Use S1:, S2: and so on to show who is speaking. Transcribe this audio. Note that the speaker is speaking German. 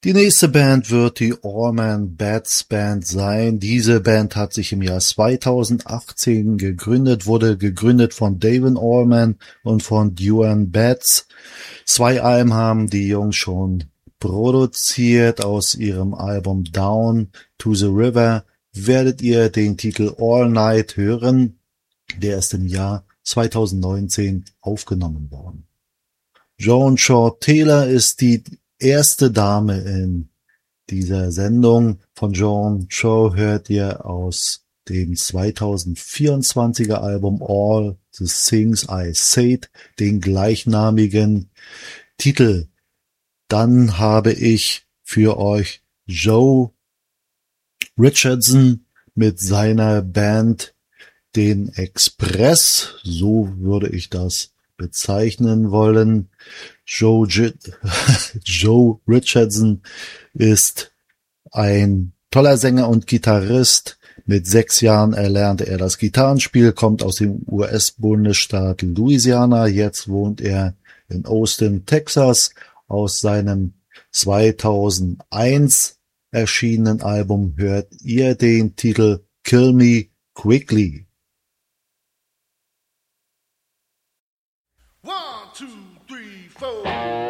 S1: Die nächste Band wird die Allman Bats Band sein. Diese Band hat sich im Jahr 2018 wurde gegründet von David Allman und von Duane Bats. 2 Alben haben die Jungs schon produziert. Aus ihrem Album Down to the River werdet ihr den Titel All Night hören. Der ist im Jahr 2019 aufgenommen worden. Joan Shaw Taylor ist die erste Dame in dieser Sendung. Von Joan Shaw hört ihr aus dem 2024er Album All the Things I Said den gleichnamigen Titel. Dann habe ich für euch Joe Richardson mit seiner Band den Express, so würde ich das bezeichnen wollen. Joe Richardson ist ein toller Sänger und Gitarrist. Mit 6 Jahren erlernte er das Gitarrenspiel, kommt aus dem US-Bundesstaat Louisiana. Jetzt wohnt er in Austin, Texas. Aus seinem 2001 erschienenen Album hört ihr den Titel Kill Me Quickly.